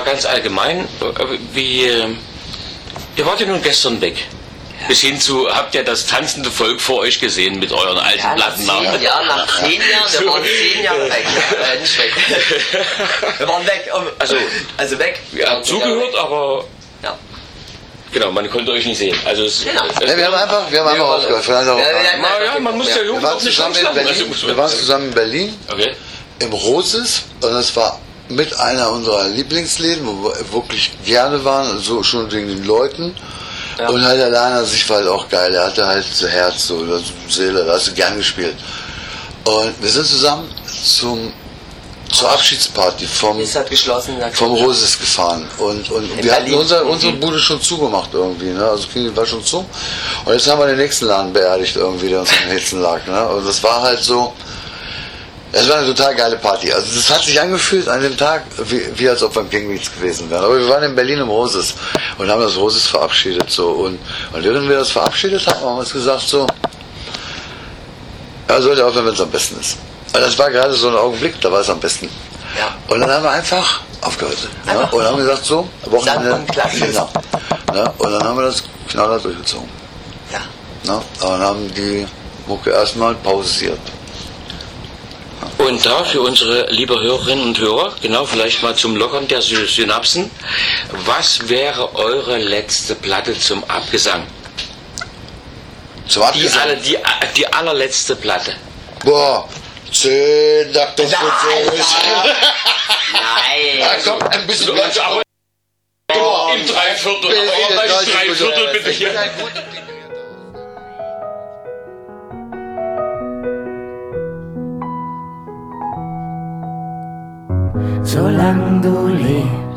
mal ganz allgemein, ihr wart ja nun gestern weg. Bis hin zu, habt ihr das tanzende Volk vor euch gesehen mit euren alten Platten? Nach 10 Jahren, wir waren 10 Jahre weg. Nicht weg. Wir waren weg. Also weg. Ihr habt zugehört, aber... Ja. Genau, man konnte euch nicht sehen. Also wir haben einfach aufgehört. Man muss ja wir waren zusammen in Berlin, okay. Im Roses, und das war mit einer unserer Lieblingsläden, wo wir wirklich gerne waren, so schon wegen den Leuten. Ja. Und halt alleine an sich war halt auch geil. Er hatte halt so Herz, so Seele, da hast du gern gespielt. Und wir sind zusammen zur Abschiedsparty vom Roses gefahren. Und wir hatten unsere Bude schon zugemacht irgendwie, ne? Also war schon zu. Und jetzt haben wir den nächsten Laden beerdigt irgendwie, der uns am Herzen lag, ne? Und das war halt so, es war eine total geile Party. Also das hat sich angefühlt an dem Tag, wie als ob wir im Kingweeds gewesen wären. Aber wir waren in Berlin im Roses und haben das Roses verabschiedet. So. Und während wir das verabschiedet haben, haben wir uns gesagt so, ja, sollte aufhören, wenn es am besten ist. Und das war gerade so ein Augenblick, da war es am besten. Ja. Und dann haben wir einfach aufgehört. Ne? Und haben gesagt so, Wochenende, genau. Ne? Und dann haben wir das knallhart durchgezogen. Ja. Ne? Und dann haben die Mucke erstmal pausiert. Und da für unsere liebe Hörerinnen und Hörer, genau, vielleicht mal zum Lockern der Synapsen, was wäre eure letzte Platte zum Abgesang? Zum Abgesang? Die allerletzte Platte. Boah, 10 Takte für Nein! Da kommt ein bisschen Platz, aber im Dreiviertel, aber Dreiviertel bitte hier. Solange du lebst,